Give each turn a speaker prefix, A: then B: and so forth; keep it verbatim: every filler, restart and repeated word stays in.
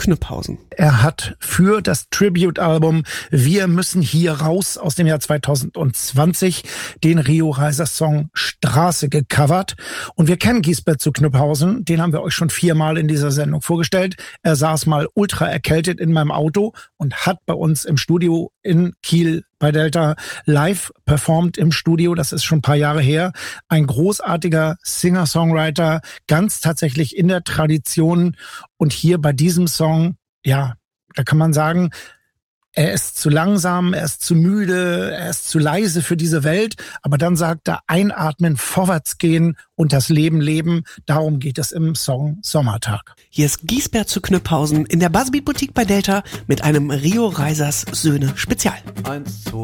A: Knüpphausen.
B: Er hat für das Tribute-Album Wir müssen hier raus aus dem Jahr zweitausendzwanzig den Rio Reiser Song Straße gecovert. Und wir kennen Giesbert zu Knüpphausen, den haben wir euch schon viermal in dieser Sendung vorgestellt. Er saß mal ultra erkältet in meinem Auto und hat bei uns im Studio in Kiel bei Delta live performt im Studio. Das ist schon ein paar Jahre her. Ein großartiger Singer-Songwriter, ganz tatsächlich in der Tradition. Und hier bei diesem Song, ja, da kann man sagen, er ist zu langsam, er ist zu müde, er ist zu leise für diese Welt. Aber dann sagt er, einatmen, vorwärts gehen und das Leben leben. Darum geht es im Song Sommertag.
A: Hier ist Giesbert zu Knüpphausen in der Buzzbeat Boutique bei Delta mit einem Rio Reisers Söhne Spezial.
C: Eins, zwei